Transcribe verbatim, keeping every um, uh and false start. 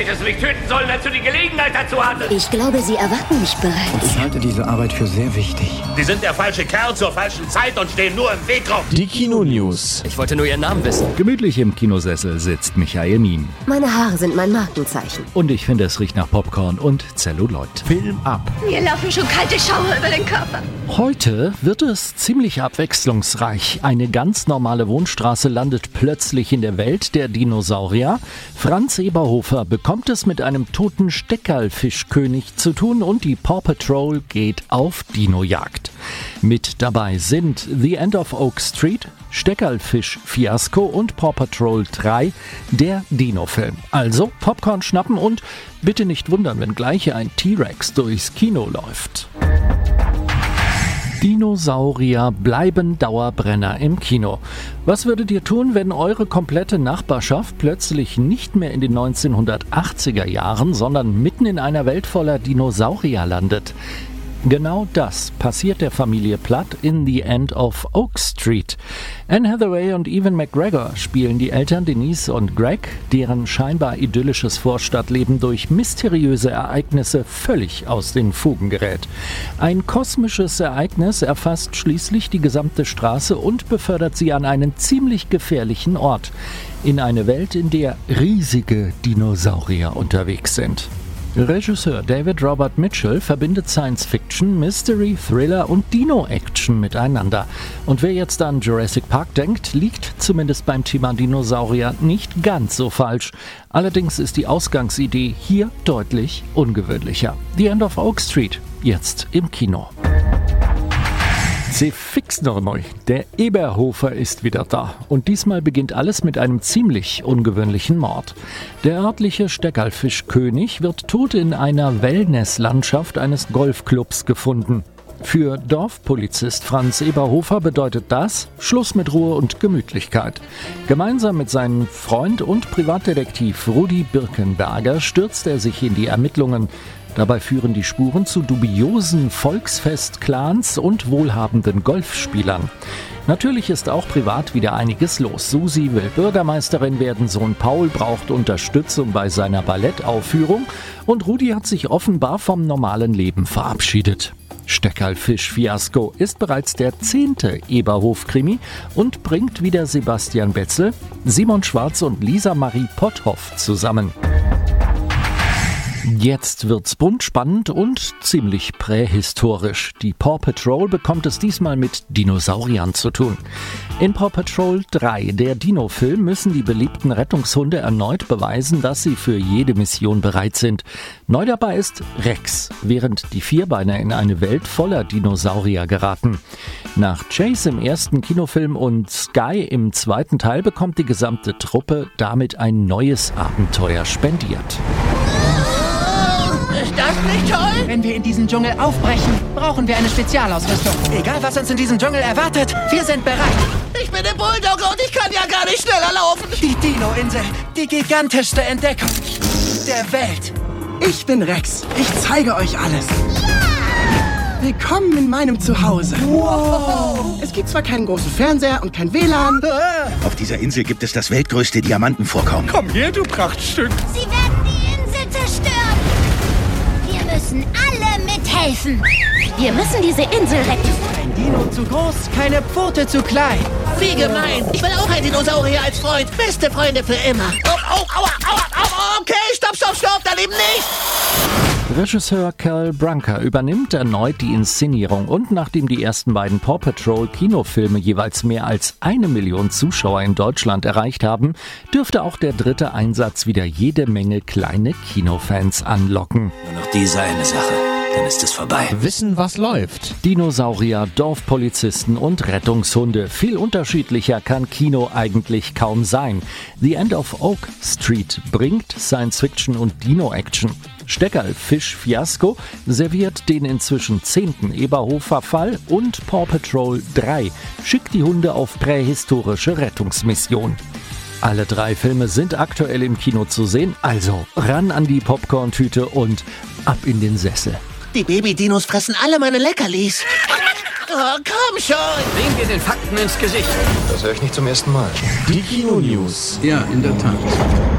Hättest du mich töten sollen, als du die Gelegenheit dazu hattest. Ich glaube, Sie erwarten mich bereits. Und ich halte diese Arbeit für sehr wichtig. Sie sind der falsche Kerl zur falschen Zeit und stehen nur im Weg rum. Die Kino-News. Ich wollte nur Ihren Namen wissen. Gemütlich im Kinosessel sitzt Michael Mien. Meine Haare sind mein Markenzeichen. Und ich finde, es riecht nach Popcorn und Zelluloid. Film ab. Mir laufen schon kalte Schauer über den Körper. Heute wird es ziemlich abwechslungsreich. Eine ganz normale Wohnstraße landet plötzlich in der Welt der Dinosaurier. Franz Eberhofer bekommt es mit einem toten Steckerlfischkönig zu tun und die Paw Patrol geht auf Dinojagd. Mit dabei sind The End of Oak Street, Steckerlfisch-Fiasko und Paw Patrol drei, der Dino-Film. Also Popcorn schnappen und bitte nicht wundern, wenn gleich ein T-Rex durchs Kino läuft. Dinosaurier bleiben Dauerbrenner im Kino. Was würdet ihr tun, wenn eure komplette Nachbarschaft plötzlich nicht mehr in den neunzehnhundertachtziger Jahren, sondern mitten in einer Welt voller Dinosaurier landet? Genau das passiert der Familie Platt in The End of Oak Street. Anne Hathaway und Ewan McGregor spielen die Eltern Denise und Greg, deren scheinbar idyllisches Vorstadtleben durch mysteriöse Ereignisse völlig aus den Fugen gerät. Ein kosmisches Ereignis erfasst schließlich die gesamte Straße und befördert sie an einen ziemlich gefährlichen Ort. In eine Welt, in der riesige Dinosaurier unterwegs sind. Regisseur David Robert Mitchell verbindet Science-Fiction, Mystery, Thriller und Dino-Action miteinander. Und wer jetzt an Jurassic Park denkt, liegt zumindest beim Thema Dinosaurier nicht ganz so falsch. Allerdings ist die Ausgangsidee hier deutlich ungewöhnlicher. The End of Oak Street, jetzt im Kino. Sie fix noch neu. Der Eberhofer ist wieder da. Und diesmal beginnt alles mit einem ziemlich ungewöhnlichen Mord. Der örtliche Steckerlfischkönig wird tot in einer Wellnesslandschaft eines Golfclubs gefunden. Für Dorfpolizist Franz Eberhofer bedeutet das Schluss mit Ruhe und Gemütlichkeit. Gemeinsam mit seinem Freund und Privatdetektiv Rudi Birkenberger stürzt er sich in die Ermittlungen. Dabei führen die Spuren zu dubiosen Volksfest-Clans und wohlhabenden Golfspielern. Natürlich ist auch privat wieder einiges los. Susi will Bürgermeisterin werden, Sohn Paul braucht Unterstützung bei seiner Ballettaufführung und Rudi hat sich offenbar vom normalen Leben verabschiedet. Steckerlfisch-Fiasko ist bereits der zehnte Eberhof-Krimi und bringt wieder Sebastian Betzel, Simon Schwarz und Lisa Marie Potthoff zusammen. Jetzt wird's bunt, spannend und ziemlich prähistorisch. Die Paw Patrol bekommt es diesmal mit Dinosauriern zu tun. In Paw Patrol drei, der Dino-Film, müssen die beliebten Rettungshunde erneut beweisen, dass sie für jede Mission bereit sind. Neu dabei ist Rex, während die Vierbeiner in eine Welt voller Dinosaurier geraten. Nach Chase im ersten Kinofilm und Sky im zweiten Teil bekommt die gesamte Truppe damit ein neues Abenteuer spendiert. Ist das nicht toll? Wenn wir in diesen Dschungel aufbrechen, brauchen wir eine Spezialausrüstung. Egal, was uns in diesem Dschungel erwartet, wir sind bereit. Ich bin der Bulldogger und ich kann ja gar nicht schneller laufen. Die Dino-Insel, die gigantischste Entdeckung der Welt. Ich bin Rex. Ich zeige euch alles. Ja! Willkommen in meinem Zuhause. Wow! Es gibt zwar keinen großen Fernseher und kein W L A N. Auf dieser Insel gibt es das weltgrößte Diamantenvorkommen. Komm her, du Prachtstück. Sie werden die Insel zerstören. Wir müssen alle mithelfen. Wir müssen diese Insel retten. Kein Dino zu groß, keine Pfote zu klein. Wie gemein. Ich will auch ein Dinosaurier als Freund. Beste Freunde für immer. Oh, oh, aua, aua, aua. Okay, stopp, stopp, stopp. Daneben nicht. Regisseur Cal Brunker übernimmt erneut die Inszenierung und nachdem die ersten beiden Paw Patrol Kinofilme jeweils mehr als eine Million Zuschauer in Deutschland erreicht haben, dürfte auch der dritte Einsatz wieder jede Menge kleine Kinofans anlocken. Nur noch diese eine Sache, dann ist es vorbei. Wissen, was läuft. Dinosaurier, Dorfpolizisten und Rettungshunde. Viel unterschiedlicher kann Kino eigentlich kaum sein. The End of Oak Street bringt Science-Fiction und Dino-Action. Steckerlfisch-Fiasko serviert den inzwischen zehnten Eberhofer-Fall und Paw Patrol drei schickt die Hunde auf prähistorische Rettungsmission. Alle drei Filme sind aktuell im Kino zu sehen, also ran an die Popcorn-Tüte und ab in den Sessel. Die Baby-Dinos fressen alle meine Leckerlis. Oh, komm schon! Sehen wir den Fakten ins Gesicht. Das höre ich nicht zum ersten Mal. Die Kino-News. Ja, in der Tat.